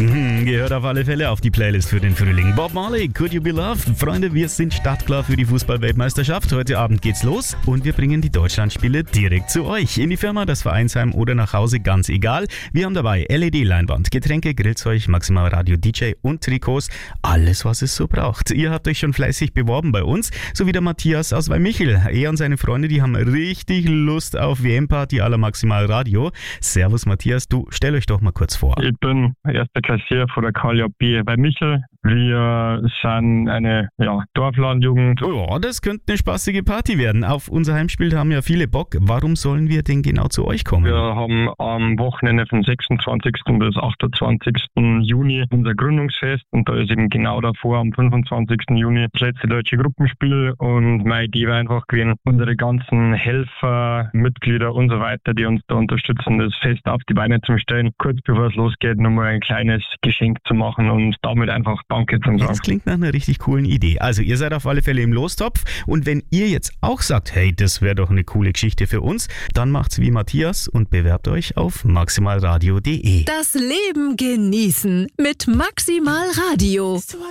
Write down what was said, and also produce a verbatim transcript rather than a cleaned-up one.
Mhm, gehört auf alle Fälle auf die Playlist für den Frühling. Bob Marley, Could You Be Loved? Freunde, wir sind startklar für die Fußball-Weltmeisterschaft. Heute Abend geht's los und wir bringen die Deutschlandspiele direkt zu euch. In die Firma, das Vereinsheim oder nach Hause, ganz egal. Wir haben dabei L E D-Leinwand, Getränke, Grillzeug, Maximal Radio D J und Trikots. Alles, was es so braucht. Ihr habt euch schon fleißig beworben bei uns, so wie der Matthias aus Weimichel. Er und seine Freunde, die haben richtig Lust auf W M-Party à la Maximal Radio. Servus Matthias, du stell euch doch mal kurz vor. Ich bin erster Klassier von der K J B Weimichel. Wir sind eine ja, Dorflandjugend. Oh, das könnte eine spaßige Party werden. Auf unser Heimspiel haben ja viele Bock. Warum sollen wir denn genau zu euch kommen? Wir haben am Wochenende vom sechsundzwanzigsten bis achtundzwanzigsten Juni unser Gründungsfest und da ist eben genau davor am fünfundzwanzigsten Juni das letzte deutsche Gruppenspiel und meine Idee war einfach gewesen, unsere ganzen Helfer, Mitglieder und so weiter, die uns da unterstützen, das Fest auf die Beine zu stellen, kurz bevor es losgeht, nochmal ein kleines Geschenk zu machen und damit einfach Danke zu sagen. Das klingt nach einer richtig coolen Idee. Also ihr seid auf alle Fälle im Lostopf und wenn ihr jetzt auch sagt, hey, das wäre doch eine coole Geschichte für uns, dann macht's wie Matthias und bewerbt euch auf maximalradio punkt de. Das Leben genießen mit Maximal Radio.